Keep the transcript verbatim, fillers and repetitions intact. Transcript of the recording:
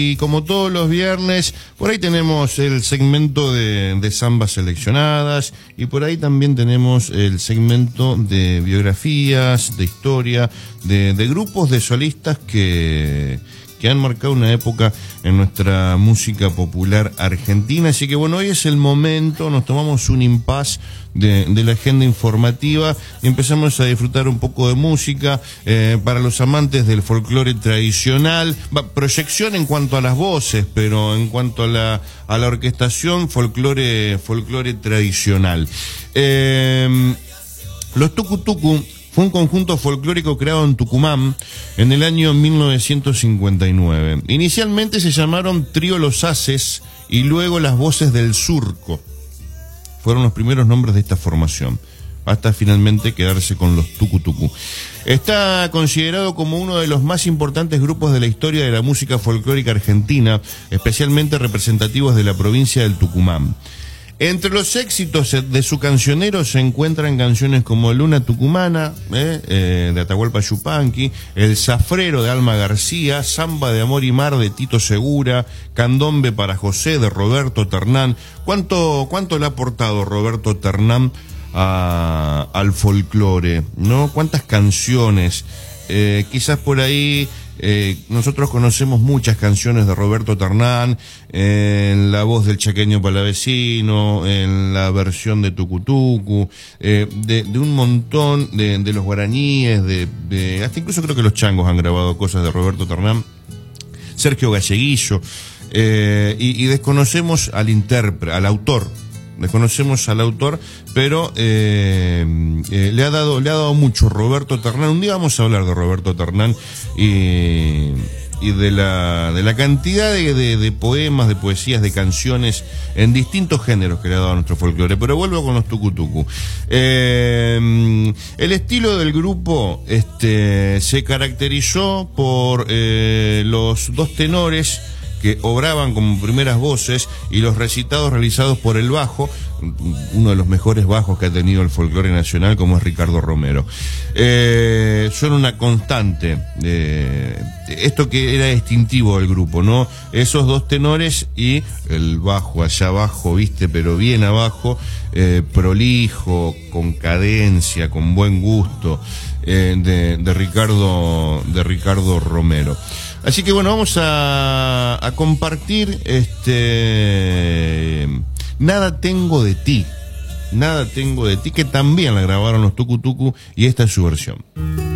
Y como todos los viernes, por ahí tenemos el segmento de, de zambas seleccionadas y por ahí también tenemos el segmento de biografías, de historia, de, de grupos de solistas que, que han marcado una época en nuestra música popular argentina. Así que bueno, hoy es el momento, nos tomamos un impas de, de la agenda informativa y empezamos a disfrutar un poco de música eh, para los amantes del folclore tradicional, va, proyección en cuanto a las voces, pero en cuanto a la, a la orquestación, folclore, folclore tradicional. Eh, los Tucu Tucu fue un conjunto folclórico creado en Tucumán en el año mil novecientos cincuenta y nueve. Inicialmente se llamaron Trío Los Haces y luego Las Voces del Surco. Fueron los primeros nombres de esta formación, hasta finalmente quedarse con los Tucu Tucu. Está considerado como uno de los más importantes grupos de la historia de la música folclórica argentina, especialmente representativos de la provincia del Tucumán. Entre los éxitos de su cancionero se encuentran canciones como Luna Tucumana, eh, eh, de Atahualpa Yupanqui, El Zafrero de Alma García, Samba de Amor y Mar de Tito Segura, Candombe para José de Roberto Ternán. ¿Cuánto, cuánto le ha aportado Roberto Ternán a, al folclore, ¿no? ¿Cuántas canciones? Eh, quizás por ahí eh, nosotros conocemos muchas canciones de Roberto Ternán, eh, en la voz del chaqueño palavecino, en la versión de Tucu Tucu, eh, de, de un montón de, de los guaraníes, de, de, hasta incluso creo que los changos han grabado cosas de Roberto Ternán, Sergio Galleguillo, eh, y, y desconocemos al intérprete, al autor. Desconocemos al autor, pero eh, eh, le ha dado le ha dado mucho Roberto Ternán. Un día vamos a hablar de Roberto Ternán y, y de la de la cantidad de, de, de poemas, de poesías, de canciones en distintos géneros que le ha dado a nuestro folclore. Pero vuelvo con los Tucu Tucu. Eh, el estilo del grupo este, se caracterizó por eh, los dos tenores que obraban como primeras voces y los recitados realizados por el bajo, uno de los mejores bajos que ha tenido el folclore nacional, como es Ricardo Romero. Eh, son una constante, eh, esto que era distintivo del grupo, ¿no? Esos dos tenores y el bajo allá abajo, viste, pero bien abajo, eh, prolijo, con cadencia, con buen gusto, eh, de, de Ricardo, de Ricardo Romero. Así que bueno, vamos a, a compartir este Nada Tengo de Ti, Nada Tengo de Ti, que también la grabaron los Tucu Tucu y esta es su versión.